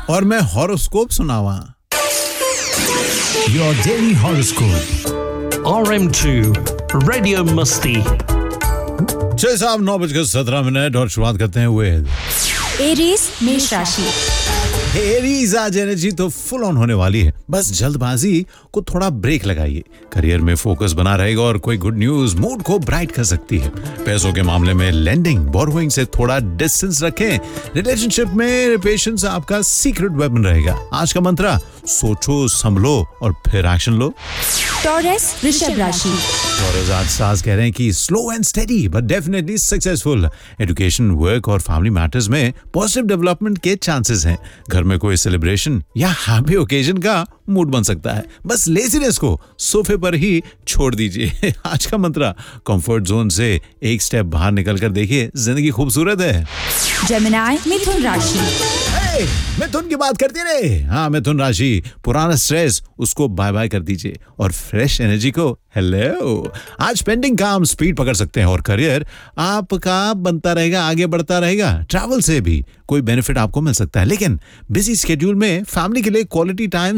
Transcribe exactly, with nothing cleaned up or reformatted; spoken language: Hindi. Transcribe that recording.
और मैं हॉरोस्कोप सुनावा। Your daily horoscope. R M two Radio Musti. छह साहब नौ बजकर सत्रह मिनट और शुरुआत करते हैं विद एरीज मेष राशि। एरीज, आज एनर्जी तो फुल ऑन होने वाली है, बस जल्दबाजी को थोड़ा ब्रेक लगाइए। करियर में फोकस बना रहेगा और कोई गुड न्यूज मूड को ब्राइट कर सकती है। पैसों के मामले में लेंडिंग बोरोइंग से थोड़ा डिस्टेंस रखें। रिलेशनशिप में पेशेंस आपका सीक्रेट वेपन रहेगा। आज का मंत्र, सोचो संभलो और फिर एक्शन लो। टॉरस वृषभ राशि। टॉरस, आज सास कह रहे हैं कि slow and steady but definitely successful. Education, work और फैमिली मैटर्स में पॉजिटिव डेवलपमेंट के चांसेस हैं। घर में कोई सेलिब्रेशन या हैप्पी ओकेजन का मूड बन सकता है। बस लेजीनेस को सोफे पर ही छोड़ दीजिए। आज का मंत्र, कंफर्ट जोन से एक स्टेप बाहर निकल कर देखिए, जिंदगी खूबसूरत है। जेमिनी मिथुन राशि। हे, मिथुन की बात करती रहे। हाँ, मिथुन राशि, पुराना स्ट्रेस उसको बाय बाय कर दीजिए और फ्रेश एनर्जी को हेलो। आज पेंडिंग काम स्पीड पकड़ सकते हैं और करियर आपका बनता रहेगा, आगे बढ़ता रहेगा। ट्रैवल से भी कोई बेनिफिट आपको मिल सकता है, लेकिन बिजी स्केड्यूल में फैमिली के लिए क्वालिटी टाइम